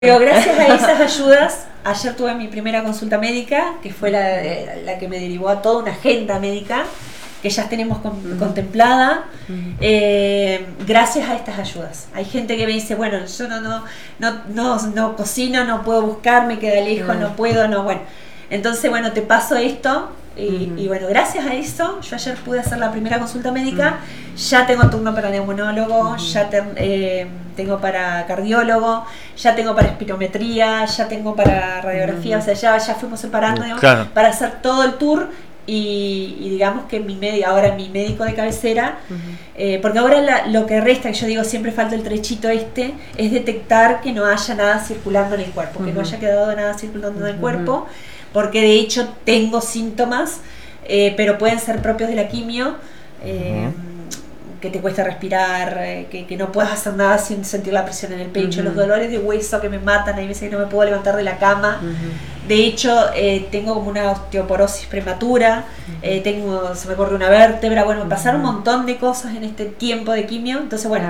Pero gracias a esas ayudas, ayer tuve mi primera consulta médica, que fue la que me derivó a toda una agenda médica que ya tenemos contemplada, gracias a estas ayudas. Hay gente que me dice, bueno, yo no cocino, no puedo buscar, me queda lejos, no puedo, no, bueno. Entonces, bueno, te paso esto. Y bueno, gracias a eso, yo ayer pude hacer la primera consulta médica, ya tengo turno para neumonólogo, ya tengo para cardiólogo, ya tengo para espirometría, ya tengo para radiografía, o sea, ya fuimos separando, digamos, claro, para hacer todo el tour. Y digamos que ahora mi médico de cabecera, porque ahora lo que resta, que yo digo siempre falta el trechito es detectar que no haya nada circulando en el cuerpo, que no haya quedado nada circulando en el cuerpo, porque de hecho tengo síntomas, pero pueden ser propios de la quimio, que te cuesta respirar, que no puedas hacer nada sin sentir la presión en el pecho, los dolores de hueso que me matan, hay veces que no me puedo levantar de la cama. De hecho, tengo como una osteoporosis prematura, se me corre una vértebra, bueno, me pasaron un montón de cosas en este tiempo de quimio, entonces bueno,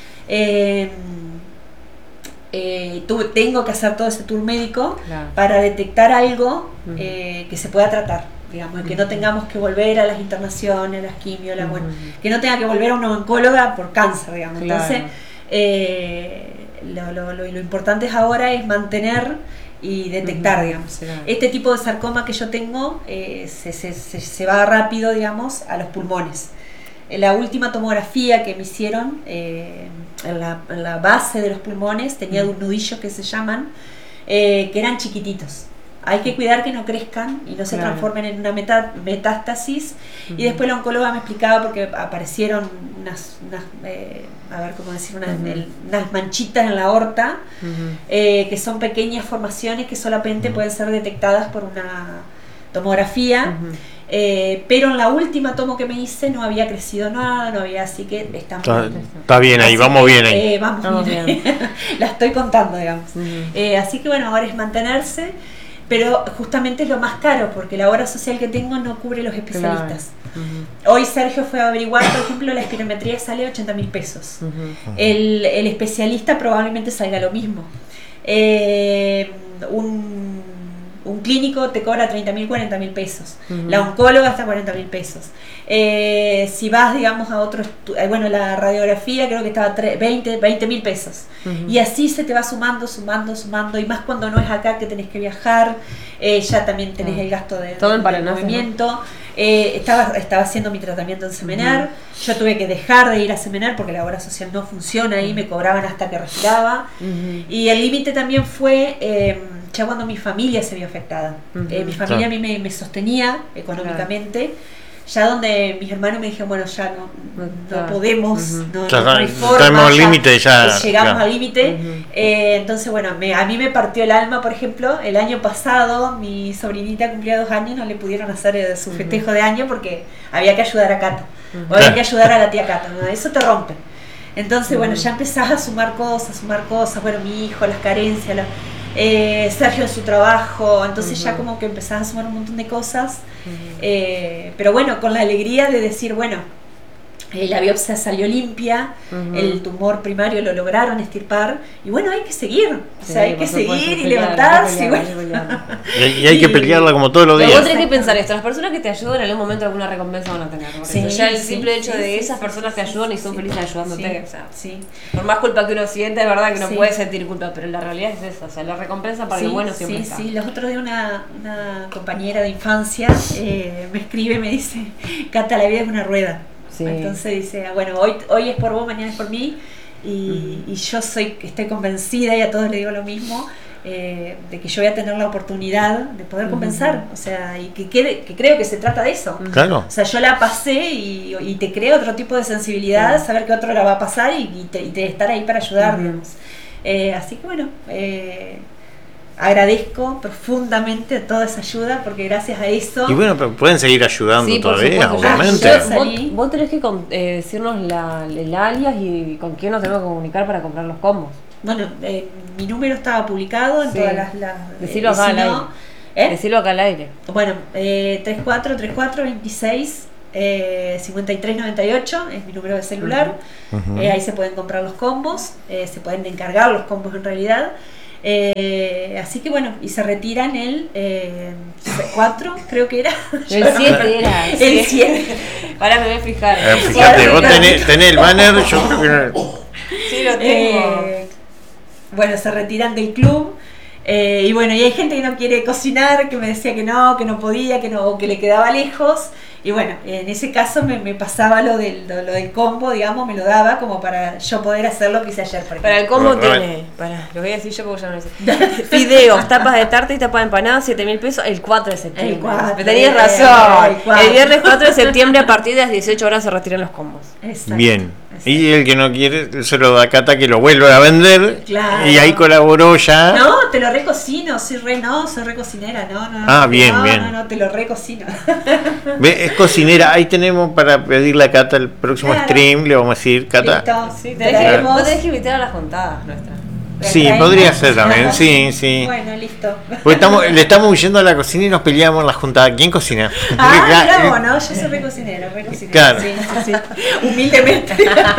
tengo que hacer todo ese tour médico para detectar algo que se pueda tratar. Digamos, que no tengamos que volver a las internaciones, a las quimios, bueno, que no tenga que volver a una oncóloga por cáncer, digamos. Entonces, lo importante ahora es mantener y detectar, digamos. Este tipo de sarcoma que yo tengo se va rápido, digamos, a los pulmones. En la última tomografía que me hicieron, en la base de los pulmones, tenía un nudillo que se llaman, que eran chiquititos. Hay que cuidar que no crezcan y no se transformen en una metástasis. Y después la oncóloga me explicaba, porque aparecieron unas manchitas en la aorta, que son pequeñas formaciones que solamente pueden ser detectadas por una tomografía. Pero en la última tomo que me hice no había crecido nada, no había, así que está bien ahí, vamos bien ahí. Vamos bien. La estoy contando, digamos. Así que bueno, ahora es mantenerse. Pero justamente es lo más caro, porque la obra social que tengo no cubre los especialistas. Hoy Sergio fue a averiguar, por ejemplo, la espirometría sale 80.000 pesos. El especialista probablemente salga lo mismo. Un clínico te cobra 30.000, 40.000 pesos. La oncóloga está 40.000 pesos. Si vas, digamos, a otro bueno, la radiografía creo que estaba 20.000 pesos. Y así se te va sumando, y más cuando no es acá que tenés que viajar, ya también tenés el gasto de movimiento. ¿No? Estaba haciendo mi tratamiento en Semenar. Yo tuve que dejar de ir a Semenar porque la obra social no funciona ahí, me cobraban hasta que respiraba. Y el límite también fue ya cuando mi familia se vio afectada. Mi familia a mí me sostenía económicamente. Ya donde mis hermanos me dijeron, bueno, ya no podemos, no hay forma, llegamos al límite. Entonces, bueno, a mí me partió el alma. Por ejemplo, el año pasado mi sobrinita cumplía 2 años, no le pudieron hacer su festejo de año porque había que ayudar a Cata, o había que ayudar a la tía Cata, ¿no? Eso te rompe. Entonces, bueno, ya empezás a sumar cosas, bueno, mi hijo, las carencias, Sergio en su trabajo, entonces ya como que empezás a sumar un montón de cosas, pero bueno, con la alegría de decir, bueno, la biopsia salió limpia, el tumor primario lo lograron extirpar, y bueno, hay que seguir, o sea, hay que seguir y levantarse, y hay que pelearla como todos los días. Pero vos tenés que pensar esto, las personas que te ayudan en algún momento alguna recompensa van a tener, ya el simple hecho de esas personas te ayudan y son felices ayudándote, o sea, por más culpa que uno sienta, es verdad que no puede sentir culpa, pero la realidad es esa, o sea, la recompensa para lo bueno siempre está. Los otros días una compañera de infancia me escribe, me dice, Cata, la vida es una rueda. Entonces dice, bueno, hoy es por vos, mañana es por mí, y yo estoy convencida, y a todos les digo lo mismo, de que yo voy a tener la oportunidad de poder compensar, o sea, y que creo que se trata de eso. Claro. O sea, yo la pasé y te crea otro tipo de sensibilidad, saber que otro la va a pasar y de estar ahí para ayudar, digamos. Así que bueno, agradezco profundamente toda esa ayuda, porque gracias a eso... Y bueno, pero pueden seguir ayudando todavía, obviamente. Vos tenés que decirnos el alias y con quién nos tenemos que comunicar para comprar los combos. Bueno, mi número estaba publicado en todas las... Decirlo acá al aire. Decirlo acá al aire. Bueno, 3426 5398 es mi número de celular. Ahí se pueden comprar los combos, se pueden encargar los combos en realidad. Así que bueno, y se retiran el 4, creo que era. El 7 era. El 7. Ahora me voy a fijar. Fíjate, vos tenés el banner, yo creo que... Sí, lo tengo. Bueno, se retiran del club. Y bueno, y hay gente que no quiere cocinar, que me decía que no podía, que le quedaba lejos. Y bueno, en ese caso me pasaba lo del combo, digamos, me lo daba como para yo poder hacer lo que hice ayer. Para el combo tiene, lo voy a decir yo porque ya no lo sé. Fideos, tapas de tarta y tapas de empanadas, 7.000 pesos el 4 de septiembre. El 4, tenías razón. El viernes 4 de septiembre a partir de las 18 horas se retiran los combos. Exacto. Bien. Y el que no quiere se lo da a Cata, que lo vuelve a vender. Claro. Y ahí colaboró ya. No, te lo recocino, soy recocinera, no. Bien. No, te lo recocino. Es cocinera, ahí tenemos para pedirle a Cata el próximo stream, le vamos a decir, Cata. Listo. Sí, vos tenés que invitar a las juntadas nuestras. Sí, podría ser también, sí. Bueno, listo. Porque le estamos huyendo a la cocina y nos peleamos en la juntada. ¿Quién cocina? No, yo soy recocinera. Claro. Sí. Humildemente.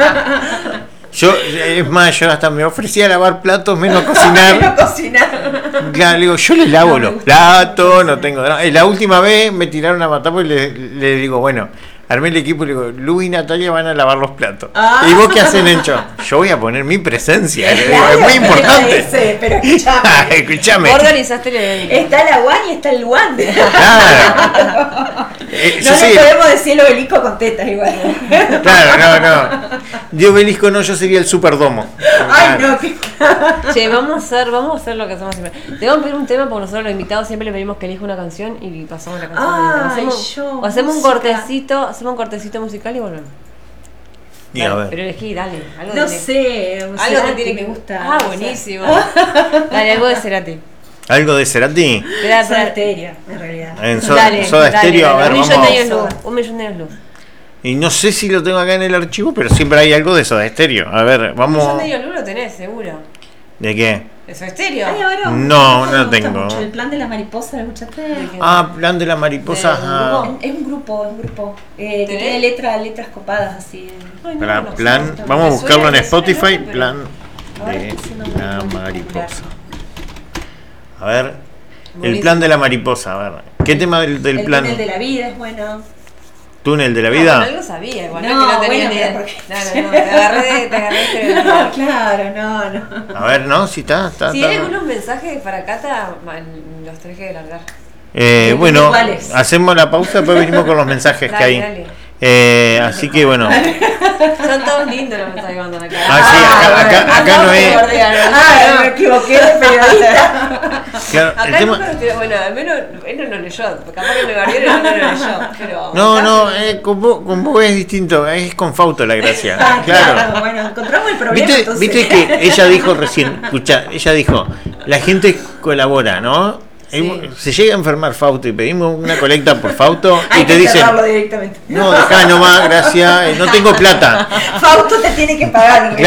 Es más, yo hasta me ofrecía lavar platos, menos cocinar. Claro, digo, yo le lavo los platos, no tengo drama. La última vez me tiraron a matar porque le digo, bueno, armé el equipo y le digo, Lu y Natalia van a lavar los platos. ¿Y vos qué hacen, Encho? Yo voy a poner mi presencia. Le digo, es muy importante. Pero escuchame. Organizaste el evento. Está la Juan y está el Juan. Claro. No le podemos decir el obelisco con tetas igual. Claro, no. De obelisco no, yo sería el superdomo. Ay, no. Che, vamos a hacer lo que hacemos siempre. Te vamos a pedir un tema porque nosotros los invitados siempre le pedimos que elija una canción y pasamos la canción. Hacemos un cortecito musical y volvemos. Dale, pero elegí, dale. No sé. Algo te tiene que gustar. Buenísimo. Dale, algo de Cerati. ¿Algo de Cerati? Soda Stereo, en realidad. En Soda Stereo, a ver, vamos. Un millón de luz. Y no sé si lo tengo acá en el archivo, pero siempre hay algo de Soda Stereo. A ver, vamos. Un millón de luz lo tenés, seguro. ¿De qué? ¿De Soda Stereo? No tengo. El plan de la mariposa, ¿lo escuchaste? Plan de la mariposa. Es un grupo que tiene letras copadas así. Plan, vamos a buscarlo en Spotify. Plan de la mariposa. A ver, el plan de la mariposa, a ver. ¿Qué tema del plan? El túnel de la vida es bueno. ¿Túnel de la vida? Algo sabía, igual no tenía ni idea. No, te agarré. Claro, no. A ver, ¿no? Si está. Si hay algunos mensajes para Cata, los tenés que largar. Bueno, hacemos la pausa, después venimos con los mensajes que hay. Dale. Así que bueno. Son todos lindos los mensajes que mandan acá. Acá no es. Me equivoqué de periodista. Claro, acá el tema... bueno, al menos él no lo leyó, capaz que me barrieron y no lo leyó. Pero con vos es distinto, es con Fausto la gracia. Claro. Bueno, encontramos el problema. Viste que ella dijo recién, ella dijo, la gente colabora, ¿no? Sí. Se llega a enfermar Fausto y pedimos una colecta por Fausto y te dicen no, dejá nomás, gracias, no tengo plata. Fausto te tiene que pagar.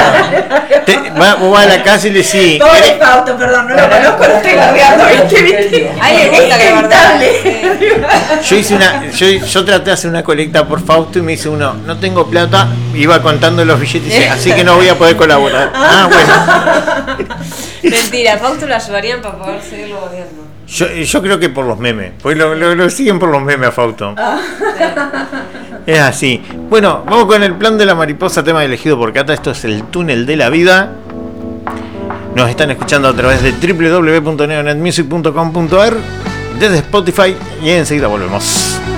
Claro. Vos vas a la casa y le decís pobre Fausto, perdón, no lo conozco, lo estoy bardeando. Ahí le gusta que yo traté de hacer una colecta por Fausto y me dice uno, no tengo plata, iba contando los billetes y dice, así que no voy a poder colaborar. Bueno. Mentira, Fausto lo ayudarían para poder seguirlo odiando. Yo creo que por los memes, pues lo siguen por los memes a Fausto. Es así. Bueno, vamos con el plan de la mariposa, tema elegido por Cata. Esto es el túnel de la vida. Nos están escuchando a través de www.neonetmusic.com.ar, desde Spotify, y enseguida volvemos.